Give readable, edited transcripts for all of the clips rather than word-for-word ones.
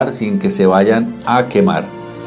sin que se vayan a quemar.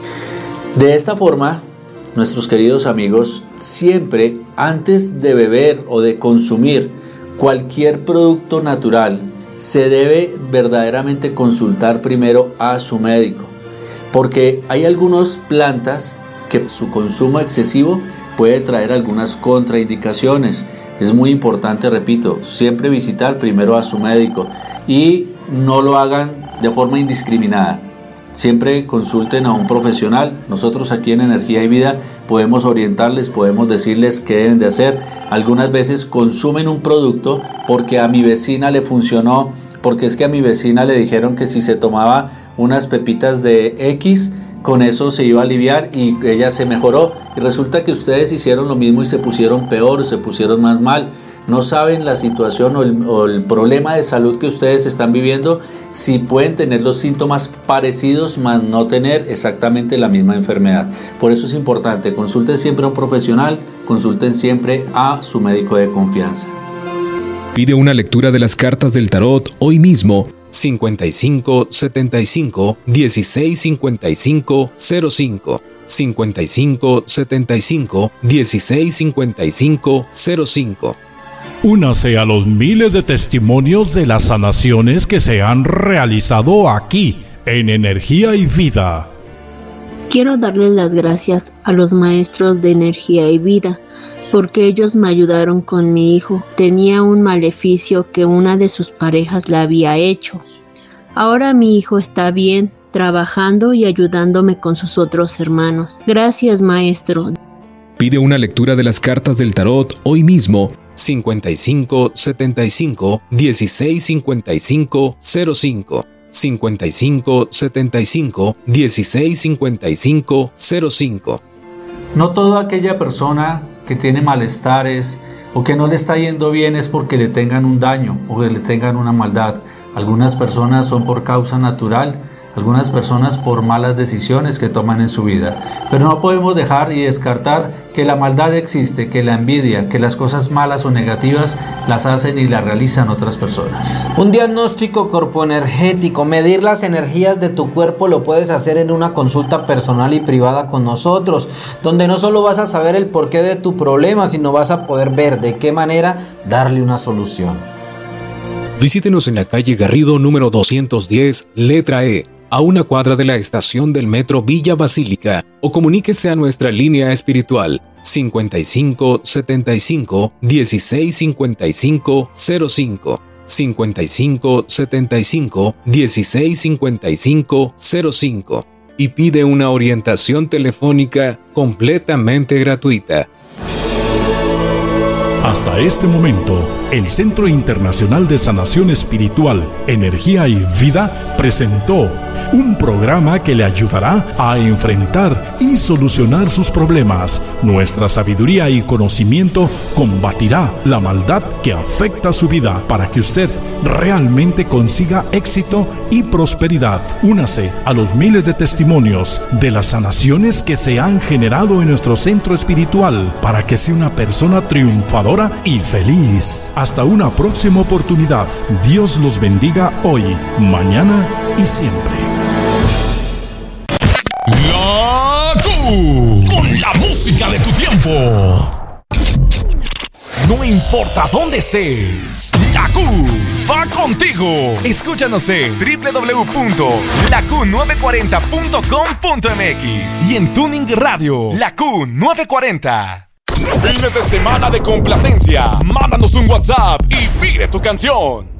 De esta forma, nuestros queridos amigos, siempre antes de beber o de consumir cualquier producto natural, se debe verdaderamente consultar primero a su médico, porque hay algunas plantas que su consumo excesivo puede traer algunas contraindicaciones. Es muy importante, repito, siempre visitar primero a su médico y no lo hagan de forma indiscriminada. Siempre consulten a un profesional. Nosotros aquí en Energía y Vida podemos orientarles, podemos decirles qué deben de hacer. Algunas veces consumen un producto porque a mi vecina le funcionó, porque es que a mi vecina le dijeron que si se tomaba unas pepitas de X, con eso se iba a aliviar y ella se mejoró. Y resulta que ustedes hicieron lo mismo y se pusieron peor, se pusieron más mal. No saben la situación o el problema de salud que ustedes están viviendo, si pueden tener los síntomas parecidos, más no tener exactamente la misma enfermedad. Por eso es importante, consulten siempre a un profesional, consulten siempre a su médico de confianza. Pide una lectura de las cartas del tarot hoy mismo. 55 75 16 55 05 55 75 16 55 05. Únase a los miles de testimonios de las sanaciones que se han realizado aquí en Energía y Vida. Quiero darles las gracias a los maestros de Energía y Vida, porque ellos me ayudaron con mi hijo. Tenía un maleficio que una de sus parejas le había hecho. Ahora mi hijo está bien, trabajando y ayudándome con sus otros hermanos. Gracias, maestro. Pide una lectura de las cartas del tarot hoy mismo. 55 75 16 55 05 55 75 16 55 05. No toda aquella persona que tiene malestares o que no le está yendo bien es porque le tengan un daño o que le tengan una maldad. Algunas personas son por causa natural, algunas personas por malas decisiones que toman en su vida. Pero no podemos dejar y descartar que la maldad existe, que la envidia, que las cosas malas o negativas las hacen y las realizan otras personas. Un diagnóstico corpoenergético, medir las energías de tu cuerpo, lo puedes hacer en una consulta personal y privada con nosotros, donde no solo vas a saber el porqué de tu problema, sino vas a poder ver de qué manera darle una solución. Visítenos en la calle Garrido número 210, letra E, a una cuadra de la estación del metro Villa Basílica, o comuníquese a nuestra línea espiritual 55 75 16 55 05 55 75 16 55 05 y pide una orientación telefónica completamente gratuita. Hasta este momento, el Centro Internacional de Sanación Espiritual, Energía y Vida presentó un programa que le ayudará a enfrentar y solucionar sus problemas. Nuestra sabiduría y conocimiento combatirá la maldad que afecta su vida para que usted realmente consiga éxito y prosperidad. Únase a los miles de testimonios de las sanaciones que se han generado en nuestro centro espiritual para que sea una persona triunfadora y feliz. Hasta una próxima oportunidad. Dios los bendiga hoy, mañana y siempre. La Q, con la música de tu tiempo. No importa dónde estés, la Q va contigo. Escúchanos en www.laq940.com.mx y en Tuning Radio, la Q940. Fines de semana de complacencia. Mándanos un WhatsApp y pide tu canción.